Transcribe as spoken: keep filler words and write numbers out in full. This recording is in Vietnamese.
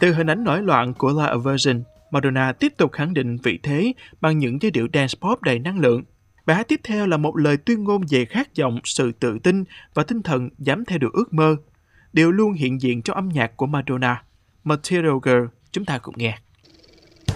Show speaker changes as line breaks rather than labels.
Từ hình ảnh nổi loạn của La Aversion, Madonna tiếp tục khẳng định vị thế bằng những giai điệu dance pop đầy năng lượng. Bài hát tiếp theo là một lời tuyên ngôn về khát vọng, sự tự tin và tinh thần dám theo đuổi ước mơ, đều luôn hiện diện trong âm nhạc của Madonna. Material Girl, chúng ta cùng nghe.